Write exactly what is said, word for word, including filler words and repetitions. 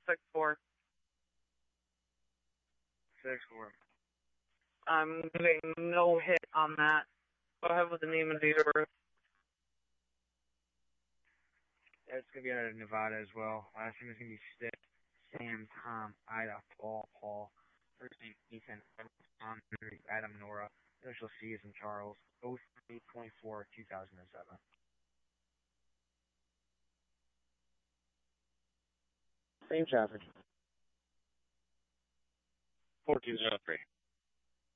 Six four. Six four. I'm getting no hit on that. Go ahead with the name and date of birth. It's gonna be out of Nevada as well. Last name is gonna be Stick. Sam, Tom, Ida, Paul, Paul. First name Ethan, Tom, Henry, Adam, Nora. Initial C is in Charles. oh three twenty-four two thousand seven. Same traffic. four two zero three.